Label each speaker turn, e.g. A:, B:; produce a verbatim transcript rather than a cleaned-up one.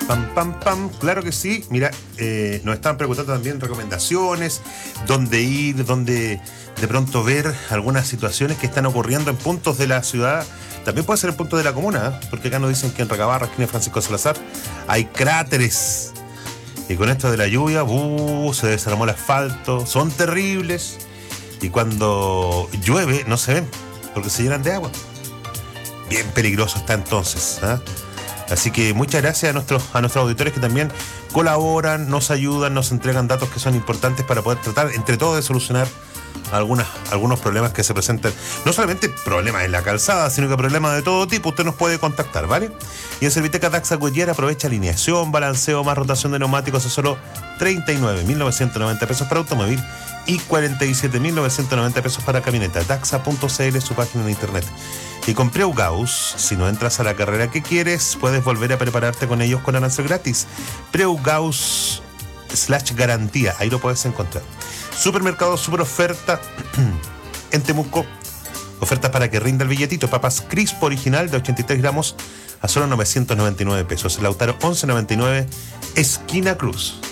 A: Pam, pam, pam, claro que sí. Mira, eh, nos están preguntando también recomendaciones, dónde ir, dónde de pronto ver algunas situaciones que están ocurriendo en puntos de la ciudad. También puede ser en puntos de la comuna, ¿eh? Porque acá nos dicen que en Recabarra, esquina de Francisco Salazar, hay cráteres. Y con esto de la lluvia, uh, se desarmó el asfalto, son terribles. Y cuando llueve, no se ven, porque se llenan de agua. Bien peligroso está entonces, ¿eh? Así que muchas gracias a nuestros, a nuestros auditores que también colaboran, nos ayudan, nos entregan datos que son importantes para poder tratar entre todos de solucionar algunas, algunos problemas que se presentan. No solamente problemas en la calzada, sino que problemas de todo tipo. Usted nos puede contactar, ¿vale? Y en Serviteca Daxa Goodyear aprovecha alineación, balanceo más rotación de neumáticos a solo treinta y nueve mil novecientos noventa pesos para automóvil y cuarenta y siete mil novecientos noventa pesos para camioneta. Daxa punto c l es su página en internet. Y con Preu Gauss, si no entras a la carrera que quieres, puedes volver a prepararte con ellos con arancel gratis. Preu Gauss slash garantía, ahí lo puedes encontrar. Supermercado Super Oferta en Temuco. Ofertas para que rinda el billetito. Papas Crispo original de ochenta y tres gramos a solo novecientos noventa y nueve pesos. Lautaro once noventa y nueve, esquina Cruz.